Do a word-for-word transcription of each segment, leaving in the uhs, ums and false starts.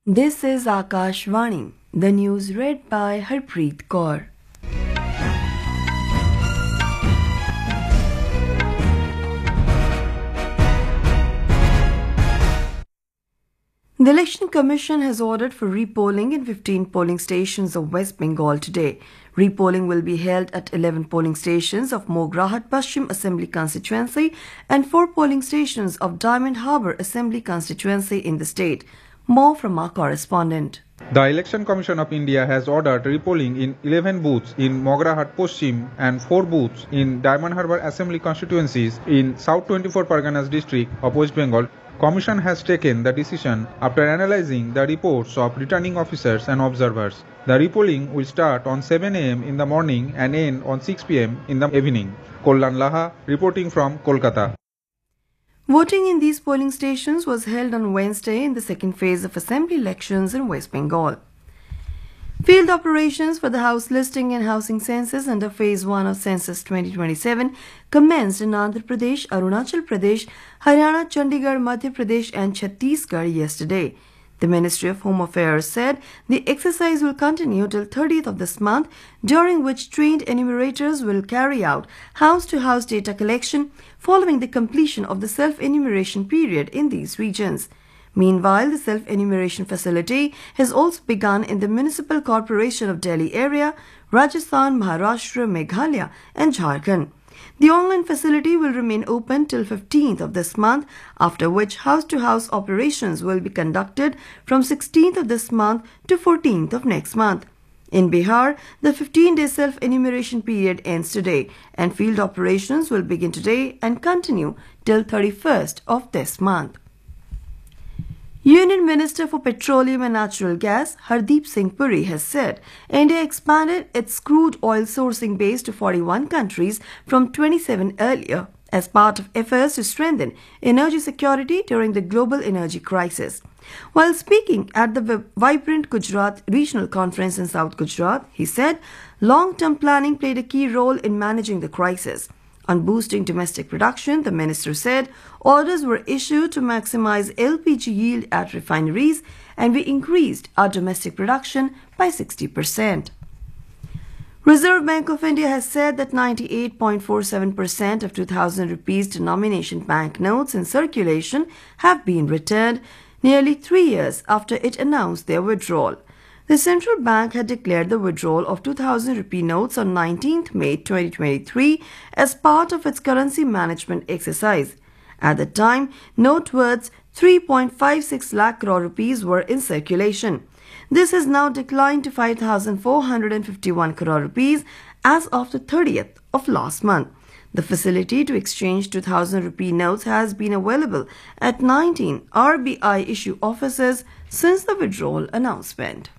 This is Akashvani, the news read by Harpreet Kaur. The Election Commission has ordered for repolling in fifteen polling stations of West Bengal today. Repolling will be held at eleven polling stations of Mograhat Paschim Assembly Constituency and four polling stations of Diamond Harbour Assembly Constituency in the state. More from our correspondent. The Election Commission of India has ordered repolling in eleven booths in Mograhat Paschim and four booths in Diamond Harbour Assembly constituencies in South twenty-four Parganas district of West Bengal. Commission has taken the decision after analyzing the reports of returning officers and observers. The repolling will start on seven a m in the morning and end on six p m in the evening. Kollan Laha reporting from Kolkata. Voting in these polling stations was held on Wednesday in the second phase of assembly elections in West Bengal. Field operations for the house listing and housing census under phase one of census twenty twenty-seven commenced in Andhra Pradesh, Arunachal Pradesh, Haryana, Chandigarh, Madhya Pradesh and Chhattisgarh yesterday. The Ministry of Home Affairs said the exercise will continue till thirtieth of this month, during which trained enumerators will carry out house-to-house data collection following the completion of the self-enumeration period in these regions. Meanwhile, the self-enumeration facility has also begun in the Municipal Corporation of Delhi area, Rajasthan, Maharashtra, Meghalaya and Jharkhand. The online facility will remain open till fifteenth of this month, after which house-to-house operations will be conducted from sixteenth of this month to fourteenth of next month. In Bihar, the fifteen-day self-enumeration period ends today, and field operations will begin today and continue till thirty-first of this month. Union Minister for Petroleum and Natural Gas, Hardeep Singh Puri, has said India expanded its crude oil sourcing base to forty-one countries from twenty-seven earlier as part of efforts to strengthen energy security during the global energy crisis. While speaking at the Vibrant Gujarat Regional Conference in South Gujarat, he said long-term planning played a key role in managing the crisis. On boosting domestic production, the minister said orders were issued to maximize L P G yield at refineries, and we increased our domestic production by sixty percent. Reserve Bank of India has said that ninety-eight point four seven percent of two thousand rupees denomination banknotes in circulation have been returned, nearly three years after it announced their withdrawal. The central bank had declared the withdrawal of two thousand rupee notes on nineteenth May twenty twenty-three as part of its currency management exercise. At the time, note worth three point five six lakh crore rupees were in circulation. This has now declined to five thousand four hundred fifty-one crore rupees as of the thirtieth of last month. The facility to exchange two thousand rupee notes has been available at nineteen R B I issue offices since the withdrawal announcement.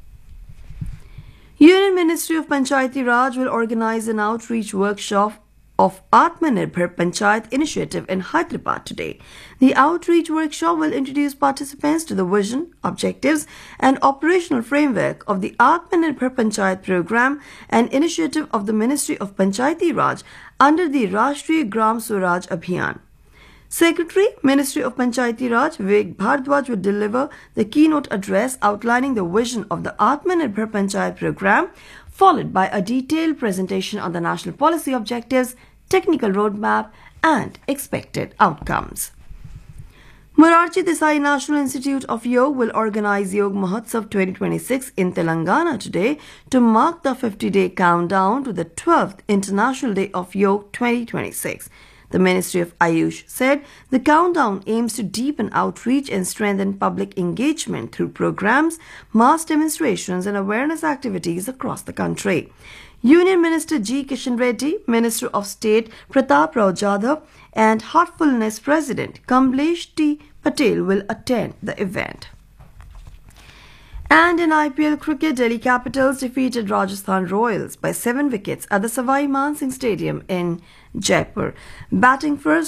Union Ministry of Panchayati Raj will organize an outreach workshop of Atmanirbhar Panchayat initiative in Hyderabad today. The outreach workshop will introduce participants to the vision, objectives and operational framework of the Atmanirbhar Panchayat program, an initiative of the Ministry of Panchayati Raj under the Rashtriya Gram Swaraj Abhiyan. Secretary, Ministry of Panchayati Raj, Vivek Bhardwaj will deliver the keynote address outlining the vision of the Atmanirbhar Panchayat program, followed by a detailed presentation on the national policy objectives, technical roadmap and expected outcomes. Morarji Desai National Institute of Yoga will organize Yoga Mahotsav twenty twenty-six in Telangana today to mark the fifty-day countdown to the twelfth International Day of Yoga twenty twenty-six. The Ministry of Ayush said the countdown aims to deepen outreach and strengthen public engagement through programs, mass demonstrations and awareness activities across the country. Union Minister G. Kishan Reddy, Minister of State Pratap Rao Jadhav and Heartfulness President Kamlesh T. Patel will attend the event. And in I P L cricket, Delhi Capitals defeated Rajasthan Royals by seven wickets at the Savai Man Singh Stadium in Jaipur. Batting first